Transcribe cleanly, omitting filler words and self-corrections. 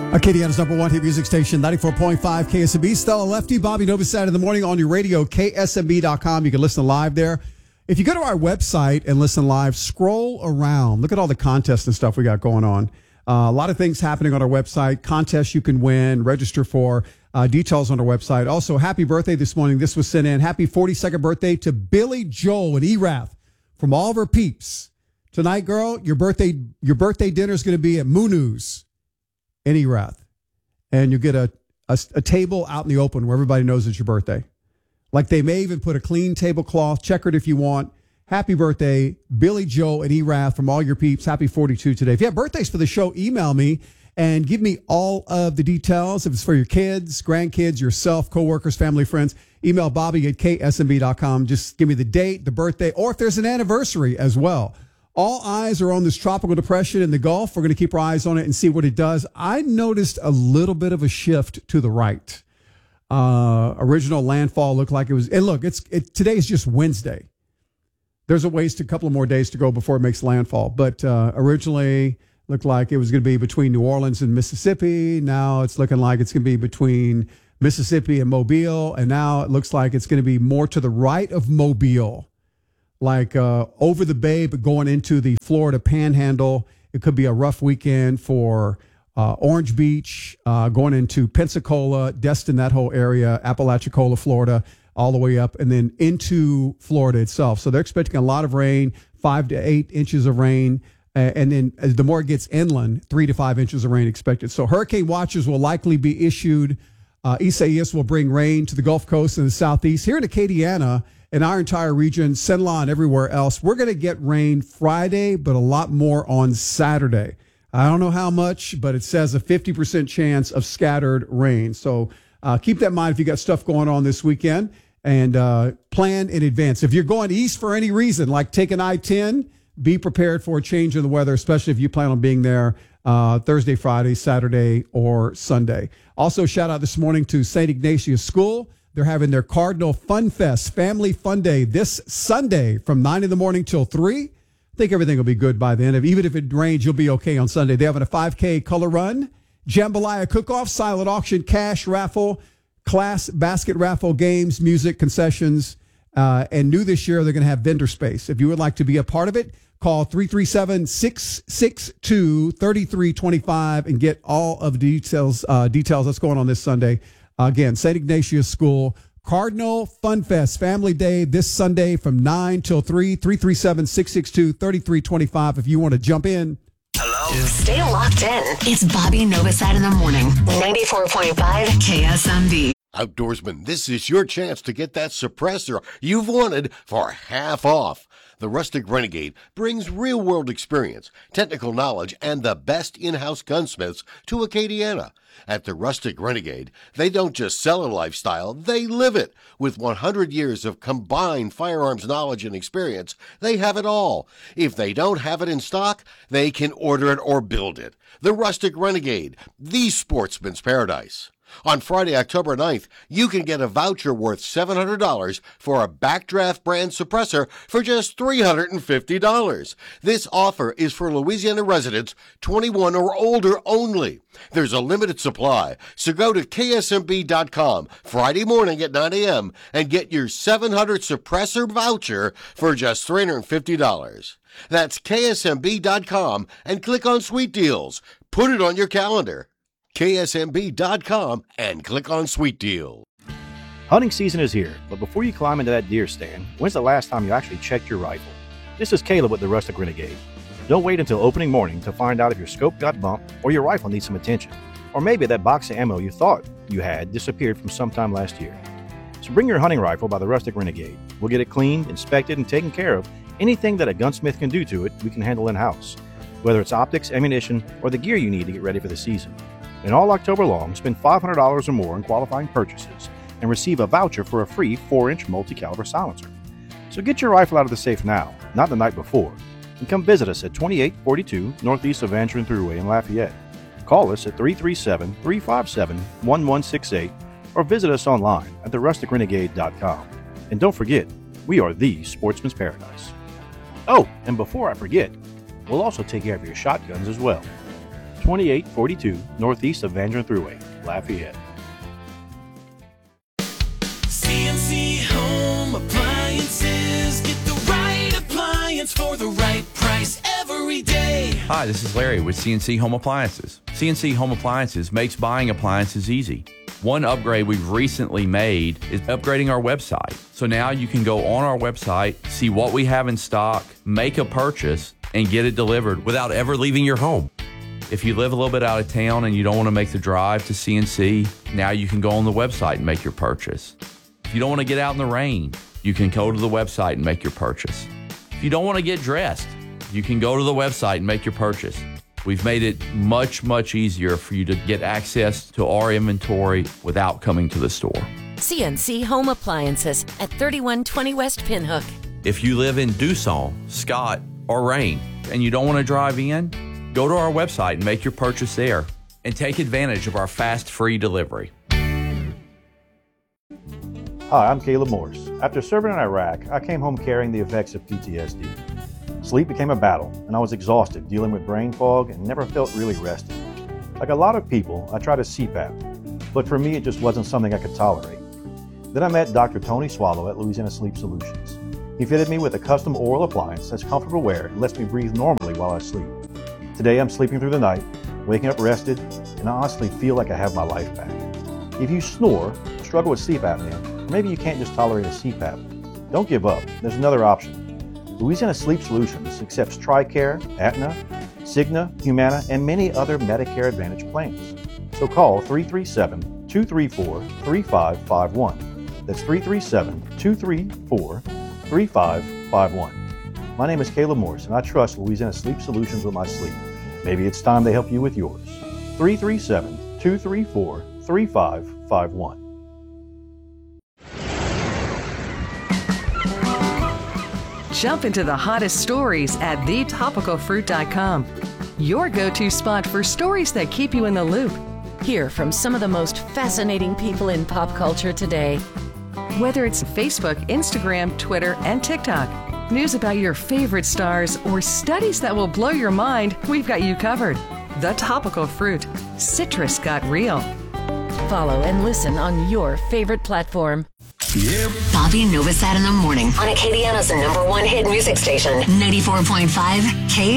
Acadiana's number one hit music station, 94.5 KSMB. Stella Lefty, Bobby Novosad in the morning on your radio, KSMB.com. You can listen live there. If you go to our website and listen live, scroll around. Look at all the contests and stuff we got going on. A lot of things happening on our website, contests you can win, register for, details on our website. Also, happy birthday this morning. This was sent in. Happy 42nd birthday to Billy Joel and Erath from all of her peeps. Tonight, girl, your birthday dinner is going to be at Munu's in Erath. And you get a table out in the open where everybody knows it's your birthday. Like they may even put a clean tablecloth, checkered if you want. Happy birthday, Billy Joel and Erath from all your peeps. Happy 42 today. If you have birthdays for the show, email me and give me all of the details. If it's for your kids, grandkids, yourself, coworkers, family, friends, email Bobby at ksmb.com. Just give me the date, the birthday, or if there's an anniversary as well. All eyes are on this tropical depression in the Gulf. We're going to keep our eyes on it and see what it does. I noticed a little bit of a shift to the right. Original landfall looked like it was. And look, today is just Wednesday. There's a couple of more days to go before it makes landfall. But originally looked like it was going to be between New Orleans and Mississippi. Now it's looking like it's going to be between Mississippi and Mobile. And now it looks like it's going to be more to the right of Mobile. Like over the bay, but going into the Florida Panhandle. It could be a rough weekend for Orange Beach, going into Pensacola, Destin, that whole area, Apalachicola, Florida, all the way up, and then into Florida itself. So they're expecting a lot of rain, 5 to 8 inches of rain. And then as the more it gets inland, 3 to 5 inches of rain expected. So hurricane watches will likely be issued. Isaias will bring rain to the Gulf Coast and the southeast. Here in Acadiana, in our entire region, Cenla and everywhere else, we're going to get rain Friday, but a lot more on Saturday. I don't know how much, but it says a 50% chance of scattered rain. So keep that in mind if you got stuff going on this weekend, and plan in advance. If you're going east for any reason, like taking I-10, be prepared for a change in the weather, especially if you plan on being there Thursday, Friday, Saturday, or Sunday. Also, shout out this morning to St. Ignatius School. They're having their Cardinal Fun Fest Family Fun Day this Sunday from 9 in the morning till 3. I think everything will be good by then. Even if it rains, you'll be okay on Sunday. They're having a 5K color run, jambalaya cook-off, silent auction, cash raffle, class basket raffle, games, music, concessions. And new this year, they're going to have vendor space. If you would like to be a part of it, call 337-662-3325 and get all of the details that's going on this Sunday. Again, St. Ignatius School, Cardinal Fun Fest Family Day this Sunday from 9 till 3, 337-662-3325 if you want to jump in. Hello? Stay locked in. It's Bobby Novosad in the morning, 94.5 KSMB. Outdoorsman, this is your chance to get that suppressor you've wanted for half off. The Rustic Renegade brings real-world experience, technical knowledge, and the best in-house gunsmiths to Acadiana. At the Rustic Renegade, they don't just sell a lifestyle, they live it. With 100 years of combined firearms knowledge and experience, they have it all. If they don't have it in stock, they can order it or build it. The Rustic Renegade, the sportsman's paradise. On Friday, October 9th, you can get a voucher worth $700 for a Backdraft brand suppressor for just $350. This offer is for Louisiana residents 21 or older only. There's a limited supply, so go to ksmb.com Friday morning at 9 a.m. and get your 700 suppressor voucher for just $350. That's ksmb.com and click on Sweet Deals. Put it on your calendar. KSMB.com and click on Sweet Deal. Hunting season is here, but before you climb into that deer stand, when's the last time you actually checked your rifle? This is Caleb with the Rustic Renegade. Don't wait until opening morning to find out if your scope got bumped or your rifle needs some attention. Or maybe that box of ammo you thought you had disappeared from sometime last year. So bring your hunting rifle by the Rustic Renegade. We'll get it cleaned, inspected, and taken care of. Anything that a gunsmith can do to it, we can handle in-house. Whether it's optics, ammunition, or the gear you need to get ready for the season. And all October long, spend $500 or more in qualifying purchases and receive a voucher for a free 4-inch multi-caliber silencer. So get your rifle out of the safe now, not the night before, and come visit us at 2842 Northeast of Van Trent Thruway in Lafayette. Call us at 337-357-1168 or visit us online at therusticrenegade.com. And don't forget, we are the sportsman's paradise. Oh, and before I forget, we'll also take care of your shotguns as well. 2842 northeast of Van Dren Thruway, Lafayette. CNC Home Appliances. Get the right appliance for the right price every day. Hi, this is Larry with CNC Home Appliances. CNC Home Appliances makes buying appliances easy. One upgrade we've recently made is upgrading our website. So now you can go on our website, see what we have in stock, make a purchase, and get it delivered without ever leaving your home. If you live a little bit out of town and you don't want to make the drive to CNC, now you can go on the website and make your purchase. If you don't want to get out in the rain, you can go to the website and make your purchase. If you don't want to get dressed, you can go to the website and make your purchase. We've made it much, much easier for you to get access to our inventory without coming to the store. CNC Home Appliances at 3120 West Pinhook. If you live in Dusson, Scott, or Rain, and you don't want to drive in, go to our website and make your purchase there and take advantage of our fast, free delivery. Hi, I'm Caleb Morse. After serving in Iraq, I came home carrying the effects of PTSD. Sleep became a battle, and I was exhausted dealing with brain fog and never felt really rested. Like a lot of people, I tried a CPAP, but for me it just wasn't something I could tolerate. Then I met Dr. Tony Swallow at Louisiana Sleep Solutions. He fitted me with a custom oral appliance that's comfortable wear and lets me breathe normally while I sleep. Today I'm sleeping through the night, waking up rested, and I honestly feel like I have my life back. If you snore, struggle with sleep apnea, or maybe you can't just tolerate a CPAP, don't give up. There's another option. Louisiana Sleep Solutions accepts TRICARE, Aetna, Cigna, Humana, and many other Medicare Advantage plans. So call 337-234-3551. That's 337-234-3551. My name is Caleb Morris, and I trust Louisiana Sleep Solutions with my sleep. Maybe it's time they help you with yours. 337-234-3551. Jump into the hottest stories at thetopicalfruit.com. Your go-to spot for stories that keep you in the loop. Hear from some of the most fascinating people in pop culture today. Whether it's Facebook, Instagram, Twitter, and TikTok, news about your favorite stars, or studies that will blow your mind, we've got you covered. The Topical Fruit. Citrus got real. Follow and listen on your favorite platform. Yep. Bobby Novosad in the morning on Acadiana's #1 hit music station, 94.5 K.